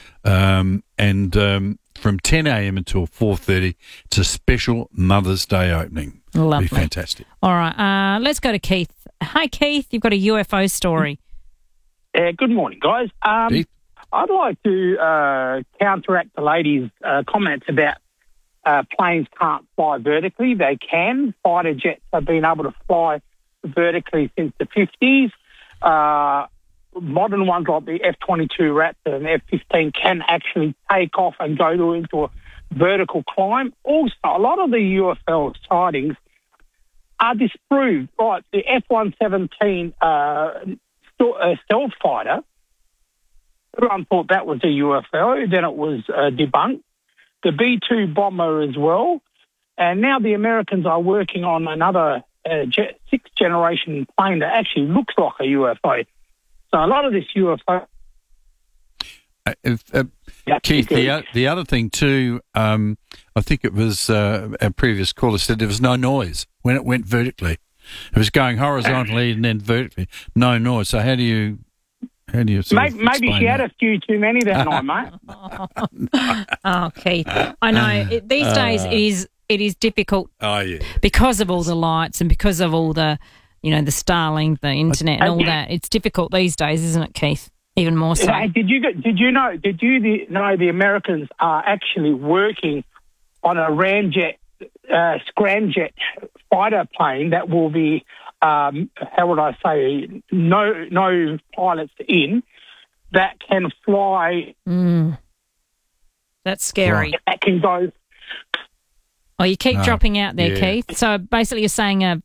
From 10 a.m. until 4:30, it's a special Mother's Day opening. Lovely. It'll be fantastic. All right, let's go to Keith. Hi, Keith. You've got a UFO story. Good morning, guys. I'd like to counteract the lady's comments about planes can't fly vertically. They can. Fighter jets have been able to fly vertically since the 50s. Modern ones like the F-22 Raptor and the F-15 can actually take off and go into a vertical climb. Also, a lot of the UFO sightings are disproved. Right, the F-117 stealth fighter, everyone thought that was a UFO, then it was debunked. The B-2 bomber as well. And now the Americans are working on another sixth-generation plane that actually looks like a UFO. So a lot of this UFO... Keith, the other thing too, I think it was our previous caller said there was no noise when it went vertically. It was going horizontally and then vertically, no noise. So how do you maybe she had a few too many that night, mate. Oh, Keith, I know these days it is difficult. Oh yeah, because of all the lights and because of all the the Starlink, the internet, and all that. It's difficult these days, isn't it, Keith? Even more so. Did you know the Americans are actually working on a Ramjet, scramjet fighter plane that will be, how would I say, no pilots in, that can fly. That's scary. That can go. Oh, you keep dropping out there, Keith. So basically, you're saying a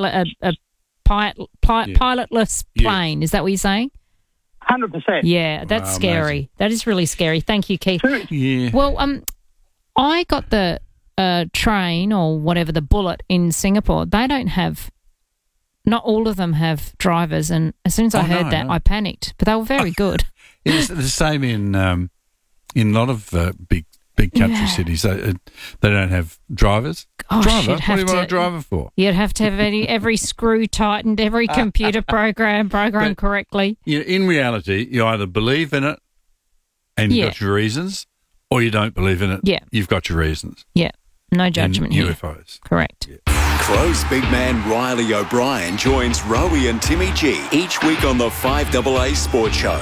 pilotless plane. Is that what you're saying? 100%. Yeah, that's scary. Amazing. That is really scary. Thank you, Keith. Yeah. Well, I got the train or whatever, the Bullet in Singapore. They don't have. Not all of them have drivers, and as soon as I heard that, I panicked. But they were very good. It's the same in a lot of big country cities. They don't have drivers. Gosh, Driver? What do you want a driver for? You'd have to have every screw tightened, every computer programmed correctly. In reality, you either believe in it and you've got your reasons, or you don't believe in it. Yeah. You've got your reasons. Yeah. No judgment in here. UFOs. Correct. Yeah. Crow's big man Riley O'Brien joins Rowie and Timmy G each week on the 5AA Sports Show.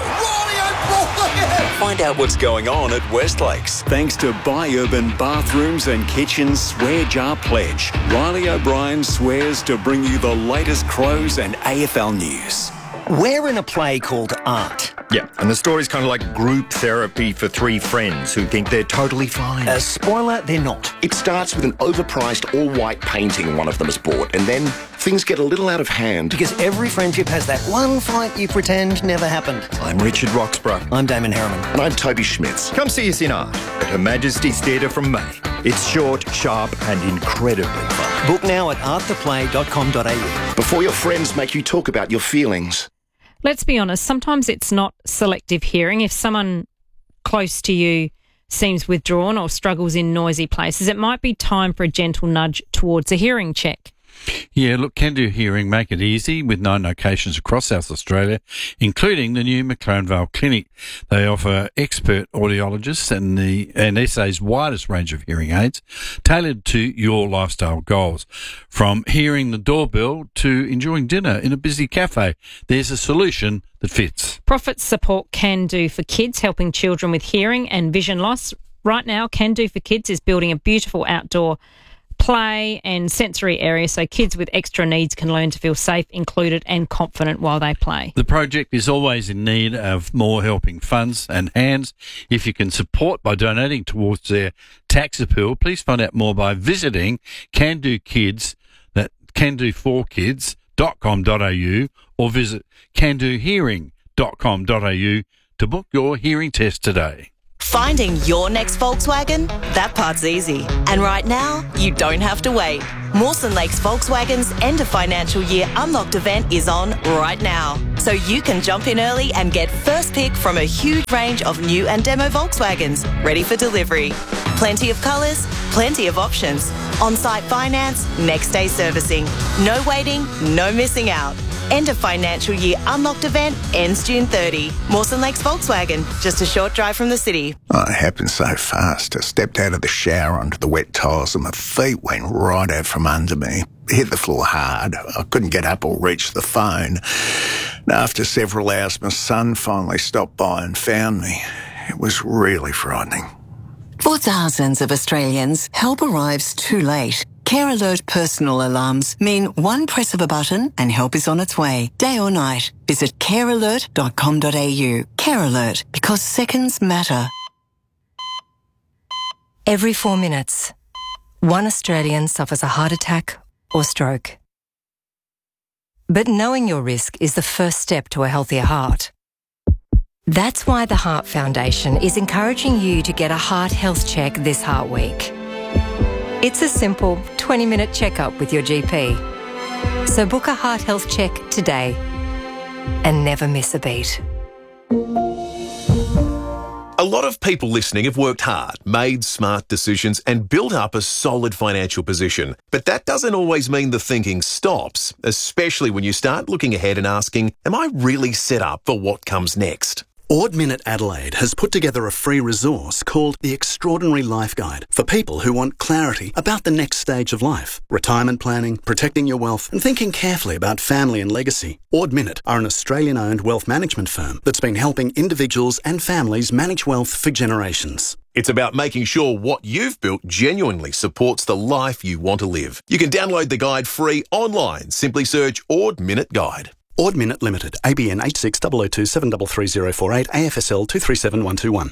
Find out what's going on at Westlakes. Thanks to Buy Urban Bathrooms and Kitchens Swear Jar Pledge. Riley O'Brien swears to bring you the latest Crows and AFL news. We're in a play called Art. Yeah, and the story's kind of like group therapy for three friends who think they're totally fine. Spoiler, they're not. It starts with an overpriced all-white painting one of them has bought, and then things get a little out of hand. Because every friendship has that one fight you pretend never happened. I'm Richard Roxburgh. I'm Damon Harriman. And I'm Toby Schmitz. Come see us in Art at Her Majesty's Theatre from May. It's short, sharp and incredibly fun. Book now at arttheplay.com.au. Before your friends make you talk about your feelings. Let's be honest, sometimes it's not selective hearing. If someone close to you seems withdrawn or struggles in noisy places, it might be time for a gentle nudge towards a hearing check. Yeah, look, Can Do Hearing make it easy with 9 locations across South Australia, including the new McLaren Vale Clinic. They offer expert audiologists and SA's widest range of hearing aids tailored to your lifestyle goals. From hearing the doorbell to enjoying dinner in a busy cafe, there's a solution that fits. Profits support Can Do for Kids, helping children with hearing and vision loss. Right now, Can Do for Kids is building a beautiful outdoor play and sensory area so kids with extra needs can learn to feel safe, included and confident while they play. The project is always in need of more helping funds and hands. If you can support by donating towards their tax appeal, please find out more by visiting Can Do Kids, that candoforkids.com.au, or visit candohearing.com.au to book your hearing test today. Finding your next Volkswagen? That part's easy. And right now, you don't have to wait. Mawson Lakes Volkswagen's end of financial year unlocked event is on right now. So you can jump in early and get first pick from a huge range of new and demo Volkswagens ready for delivery. Plenty of colours, plenty of options. On-site finance, next day servicing. No waiting, no missing out. End of financial year unlocked event ends June 30. Mawson Lakes Volkswagen, just a short drive from the city. Oh, it happened so fast. I stepped out of the shower onto the wet tiles and my feet went right out from under me. Hit the floor hard. I couldn't get up or reach the phone. And after several hours, my son finally stopped by and found me. It was really frightening. For thousands of Australians, help arrives too late. Care Alert personal alarms mean one press of a button and help is on its way, day or night. Visit carealert.com.au. Care Alert, because seconds matter. Every 4 minutes, one Australian suffers a heart attack or stroke. But knowing your risk is the first step to a healthier heart. That's why the Heart Foundation is encouraging you to get a heart health check this Heart Week. It's a simple 20-minute checkup with your GP. So book a heart health check today and never miss a beat. A lot of people listening have worked hard, made smart decisions and built up a solid financial position. But that doesn't always mean the thinking stops, especially when you start looking ahead and asking, am I really set up for what comes next? Ord Minnett Adelaide has put together a free resource called The Extraordinary Life Guide for people who want clarity about the next stage of life, retirement planning, protecting your wealth and thinking carefully about family and legacy. Ord Minnett are an Australian-owned wealth management firm that's been helping individuals and families manage wealth for generations. It's about making sure what you've built genuinely supports the life you want to live. You can download the guide free online. Simply search Ord Minnett Guide. Ord Minnett Limited, ABN 860027 733 AFSL 237121.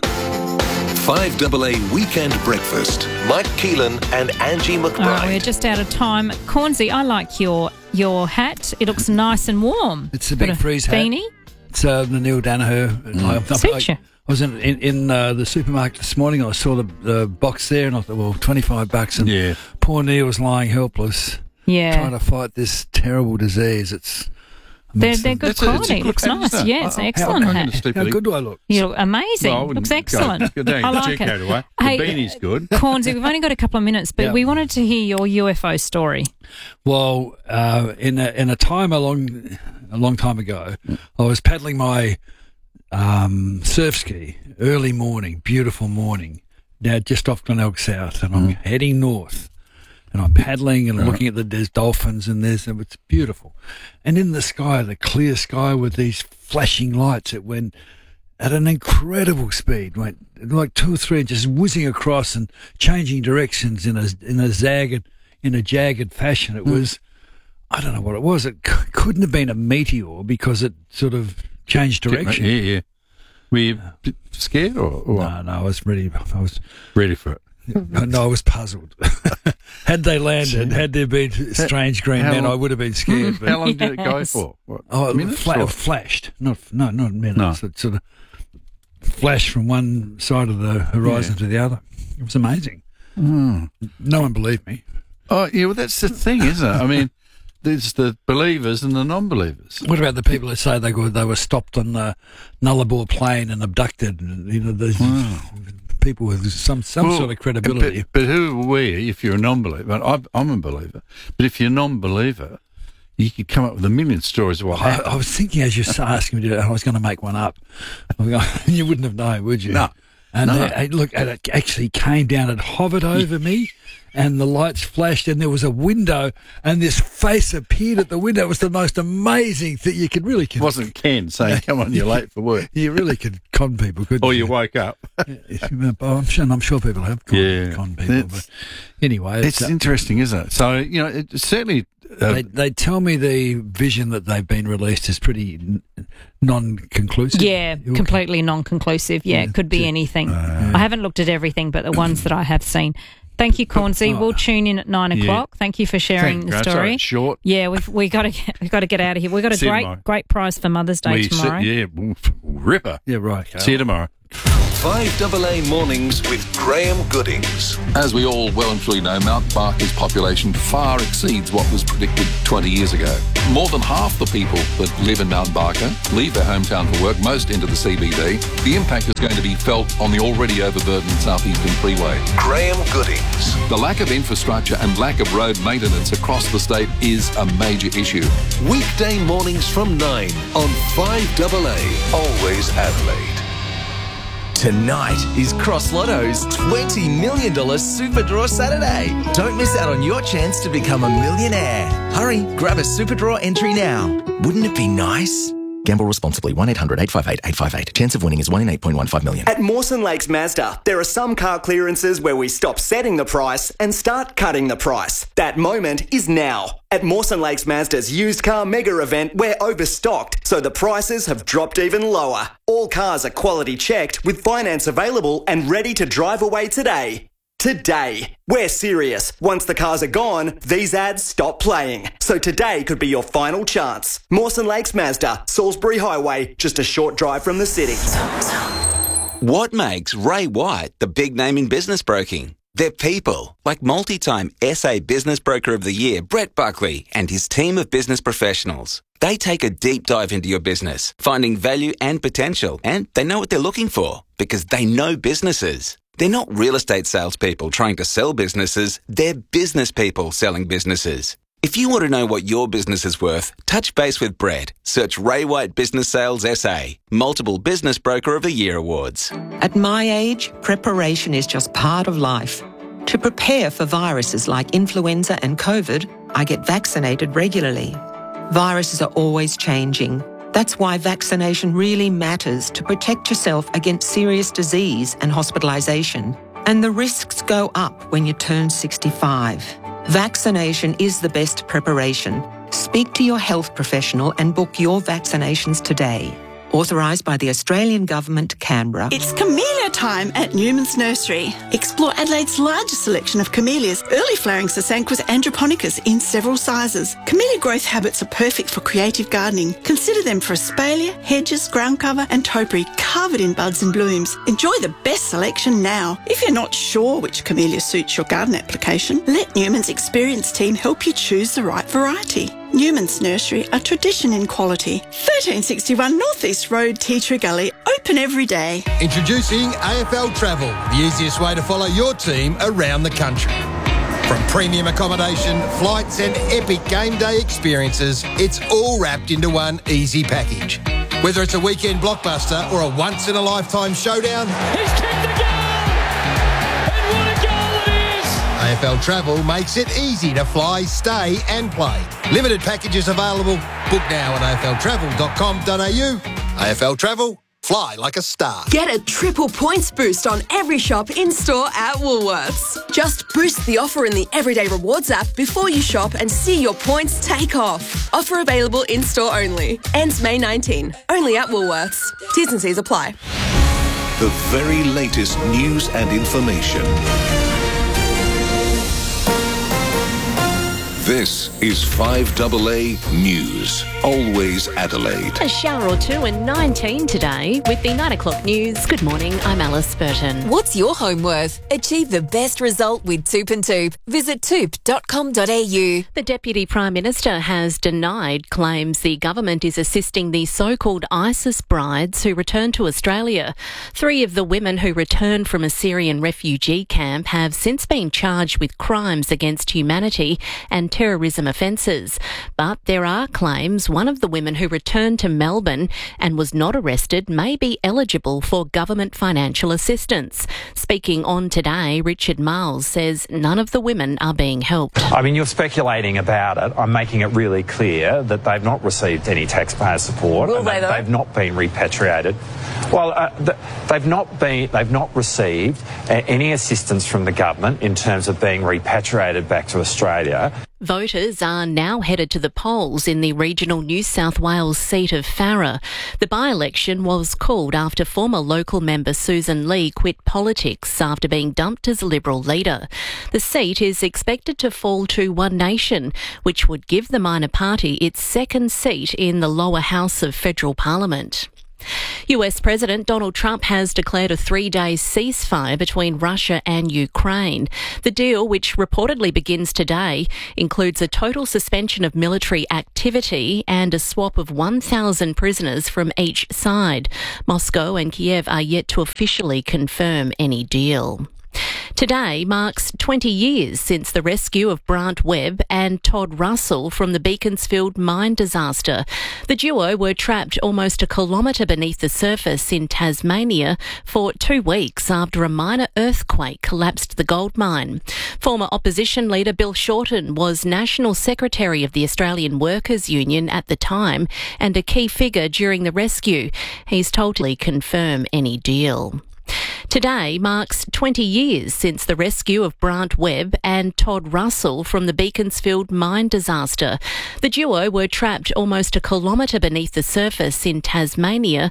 5AA Weekend Breakfast. Mike Keelan and Angie McBride. We're just out of time. Cornsey, I like your hat. It looks nice and warm. It's a big freeze hat. Beanie. It's the Neil Danaher. Suits you. I was in the supermarket this morning. I saw the box there and I thought, well, $25. And poor Neil's lying helpless. Yeah. Trying to fight this terrible disease. They're good quality. It looks nice. Yeah, it's an excellent hat. How good do I look? You look amazing. No, looks excellent. I like it. The beanie's good. Cornsey, we've only got a couple of minutes, but we wanted to hear your UFO story. Well, in a time a long time ago, I was paddling my surf ski early morning, beautiful morning, now just off Glenelg South, and I'm heading north. And I'm paddling and looking at there's dolphins and it's beautiful. And in the sky, the clear sky with these flashing lights, it went at an incredible speed, went like 2 or 3 just whizzing across and changing directions in a jagged fashion. It was, I don't know what it was. It couldn't have been a meteor because it sort of changed direction. Yeah. Were you scared or what? No, I was ready. I was ready for it. No, I was puzzled. Had they landed, had there been strange green men, I would have been scared. But how long did it go for? What, it flashed. Not minutes. No. It sort of flashed from one side of the horizon to the other. It was amazing. No one believed me. Oh, yeah, well, that's the thing, isn't it? I mean, there's the believers and the non-believers. What about the people that say they were stopped on the Nullarbor plain and abducted? These people with some sort of credibility. But who are we if you're a non-believer? I'm a believer. But if you're a non-believer, you could come up with a million stories of what happened. I was thinking as you were asking me, I was going to make one up. You wouldn't have known, would you? No. And it actually came down and hovered over me, and the lights flashed, and there was a window, and this face appeared at the window. It was the most amazing thing. You could really... It wasn't Ken saying, come on, you're late for work. You really could con people, couldn't you? Or you woke up. I'm sure people have con people. But anyway... It's interesting, isn't it? So, it's certainly... They tell me the vision that they've been released is pretty non-conclusive. Yeah, completely non-conclusive. Yeah, it could be anything. I haven't looked at everything, but the ones that I have seen. Thank you, Cornsey. We'll tune in at 9 o'clock. Thank you for sharing the story. Sorry, short. Yeah, we got to get out of here. We've got a great prize for Mother's Day tomorrow. Ripper. Yeah, right. See you tomorrow. 5AA Mornings with Graham Goodings. As we all well and truly know, Mount Barker's population far exceeds what was predicted 20 years ago. More than half the people that live in Mount Barker leave their hometown for work, most into the CBD. The impact is going to be felt on the already overburdened South Eastern Freeway. Graham Goodings. The lack of infrastructure and lack of road maintenance across the state is a major issue. Weekday mornings from 9 on 5AA. Always Adelaide. Tonight is Cross Lotto's $20 million Super Draw Saturday. Don't miss out on your chance to become a millionaire. Hurry, grab a Super Draw entry now. Wouldn't it be nice? Gamble responsibly. 1-800-858-858. Chance of winning is 1 in 8.15 million. At Mawson Lakes Mazda, there are some car clearances where we stop setting the price and start cutting the price. That moment is now. At Mawson Lakes Mazda's used car mega event, we're overstocked, so the prices have dropped even lower. All cars are quality checked with finance available and ready to drive away today. Today. We're serious. Once the cars are gone, these ads stop playing. So today could be your final chance. Mawson Lakes Mazda, Salisbury Highway, just a short drive from the city. What makes Ray White the big name in business broking? They're people, like multi-time SA Business Broker of the Year, Brett Buckley, and his team of business professionals. They take a deep dive into your business, finding value and potential, and they know what they're looking for because they know businesses. They're not real estate salespeople trying to sell businesses, they're business people selling businesses. If you want to know what your business is worth, touch base with Brett. Search Ray White Business Sales SA, multiple Business Broker of the Year awards. At my age, preparation is just part of life. To prepare for viruses like influenza and COVID, I get vaccinated regularly. Viruses are always changing. That's why vaccination really matters to protect yourself against serious disease and hospitalisation. And the risks go up when you turn 65. Vaccination is the best preparation. Speak to your health professional and book your vaccinations today. Authorised by the Australian Government, Canberra. It's camellia time at Newman's Nursery. Explore Adelaide's largest selection of camellias, early flowering Sasanquas androponicus in several sizes. Camellia growth habits are perfect for creative gardening. Consider them for espalier, hedges, ground cover and topiary covered in buds and blooms. Enjoy the best selection now. If you're not sure which camellia suits your garden application, let Newman's experienced team help you choose the right variety. Newman's Nursery, a tradition in quality. 1361 North East Road, Tea Tree Gully, open every day. Introducing AFL Travel, the easiest way to follow your team around the country. From premium accommodation, flights and epic game day experiences, it's all wrapped into one easy package. Whether it's a weekend blockbuster or a once-in-a-lifetime showdown, he's kicked the goal! And what a goal it is! AFL Travel makes it easy to fly, stay and play. Limited packages available. Book now at afltravel.com.au. AFL Travel, fly like a star. Get a triple points boost on every shop in-store at Woolworths. Just boost the offer in the Everyday Rewards app before you shop and see your points take off. Offer available in-store only. Ends May 19. Only at Woolworths. T's and C's apply. The very latest news and information. This is 5AA News. Always Adelaide. A shower or two and 19 today with the 9 o'clock news. Good morning, I'm Alice Burton. What's your home worth? Achieve the best result with Toop and Toop. Visit toop.com.au. The Deputy Prime Minister has denied claims the government is assisting the so-called ISIS brides who returned to Australia. 3 of the women who returned from a Syrian refugee camp have since been charged with crimes against humanity and terrorism offences. But there are claims one of the women who returned to Melbourne and was not arrested may be eligible for government financial assistance. Speaking on Today, Richard Miles says none of the women are being helped. I mean, you're speculating about it. I'm making it really clear that they've not received any taxpayer support. Will they, though? They've not been repatriated. Well, they've not received any assistance from the government in terms of being repatriated back to Australia. Voters are now headed to the polls in the regional New South Wales seat of Farrer. The by-election was called after former local member Susan Lee quit politics after being dumped as Liberal leader. The seat is expected to fall to One Nation, which would give the minor party its second seat in the lower house of federal parliament. US President Donald Trump has declared a 3-day ceasefire between Russia and Ukraine. The deal, which reportedly begins today, includes a total suspension of military activity and a swap of 1,000 prisoners from each side. Moscow and Kiev are yet to officially confirm any deal. Today marks 20 years since the rescue of Brant Webb and Todd Russell from the Beaconsfield mine disaster. The duo were trapped almost a kilometre beneath the surface in Tasmania for 2 weeks after a minor earthquake collapsed the gold mine. Former opposition leader Bill Shorten was National Secretary of the Australian Workers' Union at the time and a key figure during the rescue. He's told to confirm any deal. Today marks 20 years since the rescue of Brant Webb and Todd Russell from the Beaconsfield mine disaster. The duo were trapped almost a kilometre beneath the surface in Tasmania